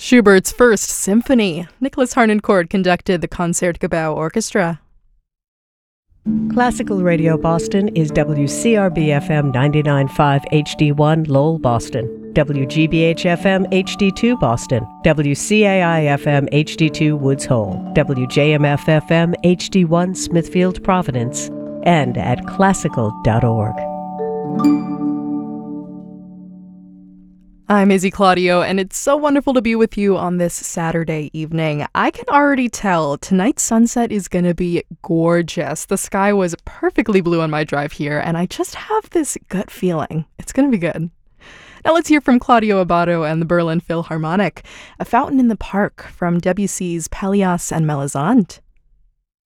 Schubert's First Symphony. Nicholas Harnoncourt conducted the Concertgebouw Orchestra. Classical Radio Boston is WCRB-FM 99.5 HD1 Lowell, Boston, WGBH-FM HD2 Boston, WCAI-FM HD2 Woods Hole, WJMF-FM HD1 Smithfield, Providence, and at classical.org. I'm Izzy Claudio, and it's so wonderful to be with you on this Saturday evening. I can already tell tonight's sunset is going to be gorgeous. The sky was perfectly blue on my drive here, and I just have this gut feeling it's going to be good. Now let's hear from Claudio Abbado and the Berlin Philharmonic, A Fountain in the Park from Debussy's Pelléas and Melisande.